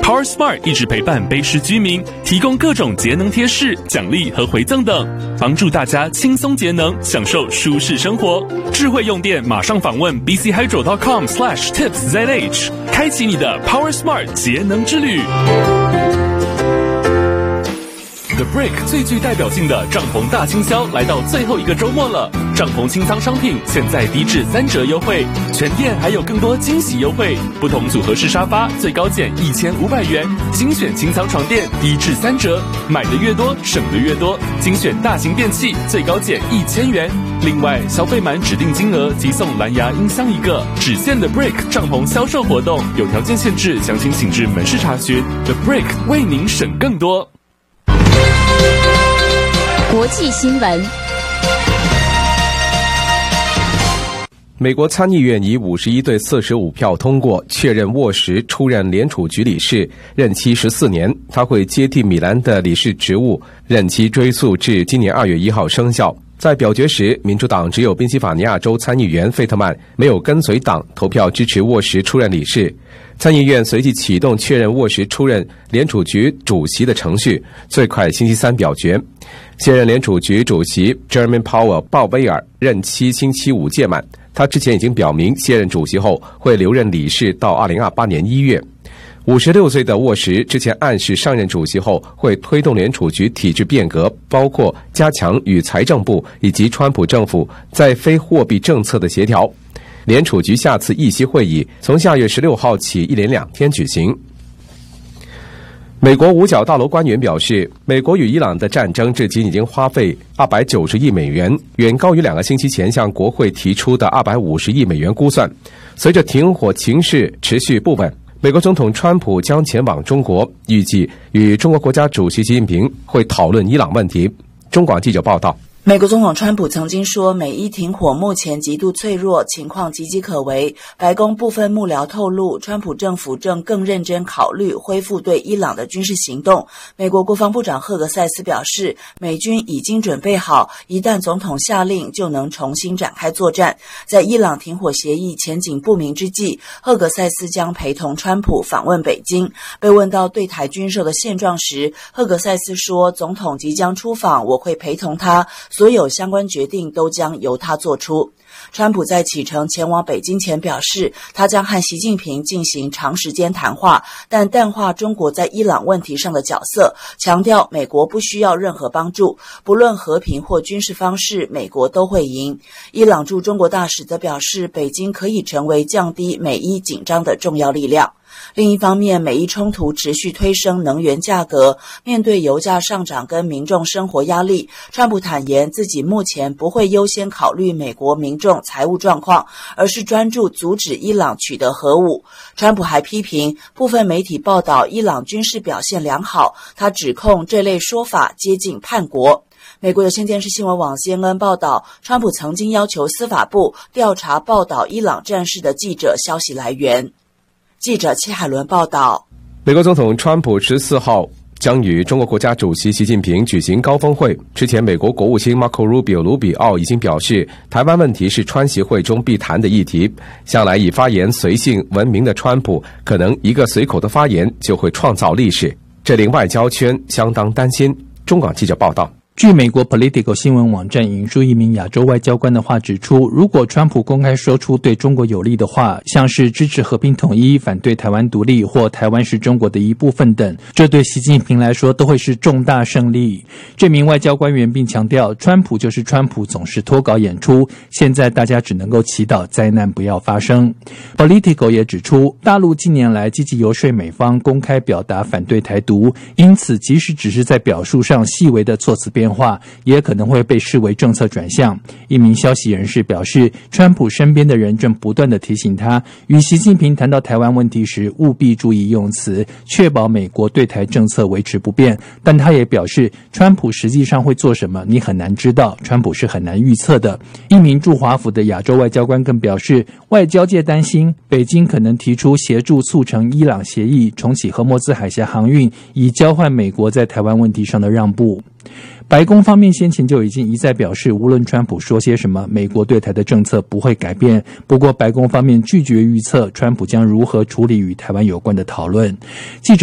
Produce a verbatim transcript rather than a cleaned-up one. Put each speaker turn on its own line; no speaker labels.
Power Smart 一直陪伴卑诗居民，提供各种节能贴士、奖励和回赠等，帮助大家轻松节能，享受舒适生活。智慧用电，马上访问 b c hydro dot com slash tips z h， 开启你的 Power Smart 节能之旅。The Brick 最具代表性的帐篷大清销来到最后一个周末了，帐篷清仓商品现在低至三折优惠，全店还有更多惊喜优惠，不同组合式沙发最高减一千五百元，精选清仓床垫低至三折，买的越多省的越多，精选大型电器最高减一千元。另外，消费满指定金额即送蓝牙音箱一个，只限的 Brick 帐篷销售活动，有条件限制，详情请至门市查询。The Brick 为您省更多。
国际新闻。
美国参议院以五十一对四十五票通过，确认沃什出任联储局理事，任期十四年。他会接替米兰的理事职务，任期追溯至今年二月一号生效。在表决时，民主党只有宾夕法尼亚州参议员费特曼没有跟随党投票支持沃什出任理事。参议院随即启动确认沃什出任联储局主席的程序，最快星期三表决。现任联储局主席 Jerome Powell 鲍威尔任期星期五届满，他之前已经表明卸任主席后会留任理事到二零二八年一月。五十六岁的沃什之前暗示上任主席后会推动联储局体制变革，包括加强与财政部以及川普政府在非货币政策的协调。联储局下次议息会议从下月十六号起一连两天举行。美国五角大楼官员表示，美国与伊朗的战争至今已经花费二百九十亿美元，远高于两个星期前向国会提出的二百五十亿美元估算。随着停火情势持续不稳，美国总统川普将前往中国，预计与中国国家主席习近平会讨论伊朗问题。中广记者报道。
美国总统川普曾经说，美伊停火目前极度脆弱，情况岌岌可危。白宫部分幕僚透露，川普政府正更认真考虑恢复对伊朗的军事行动。美国国防部长赫格塞斯表示，美军已经准备好，一旦总统下令就能重新展开作战。在伊朗停火协议前景不明之际，赫格塞斯将陪同川普访问北京。被问到对台军售的现状时，赫格塞斯说，总统即将出访，我会陪同他，所有相关决定都将由他做出。川普在启程前往北京前表示，他将和习近平进行长时间谈话，但淡化中国在伊朗问题上的角色，强调美国不需要任何帮助，不论和平或军事方式，美国都会赢。伊朗驻中国大使则表示，北京可以成为降低美伊紧张的重要力量。另一方面，美伊冲突持续推升能源价格，面对油价上涨跟民众生活压力，川普坦言自己目前不会优先考虑美国民众财务状况，而是专注阻止伊朗取得核武。川普还批评部分媒体报道伊朗军事表现良好，他指控这类说法接近叛国。美国有线电视新闻网 C N N 报道，川普曾经要求司法部调查报道伊朗战事的记者消息来源。记者戚海伦报道，
美国总统川普十四号将与中国国家主席习近平举行高峰会。之前，美国国务卿 Marco Rubio 卢比奥已经表示，台湾问题是川习会中必谈的议题。向来以发言随性闻名的川普，可能一个随口的发言就会创造历史，这令外交圈相当担心。中广记者报道。
据美国 Politico 新闻网站引述一名亚洲外交官的话指出，如果川普公开说出对中国有利的话，像是支持和平统一、反对台湾独立或台湾是中国的一部分等，这对习近平来说都会是重大胜利。这名外交官员并强调，川普就是川普，总是脱稿演出，现在大家只能够祈祷灾难不要发生。Politico 也指出，大陆近年来积极游说美方公开表达反对台独，因此即使只是在表述上细微的措辞变化，也可能会被视为政策转向。一名消息人士表示，川普身边的人正不断地提醒他，与习近平谈到台湾问题时务必注意用词，确保美国对台政策维持不变。但他也表示，川普实际上会做什么你很难知道，川普是很难预测的。一名驻华府的亚洲外交官更表示，外交界担心北京可能提出协助促成伊朗协议，重启荷默兹海峡航运，以交换美国在台湾问题上的让步。白宫方面先前就已经一再表示，无论川普说些什么，美国对台的政策不会改变。不过白宫方面拒绝预测川普将如何处理与台湾有关的讨论。记者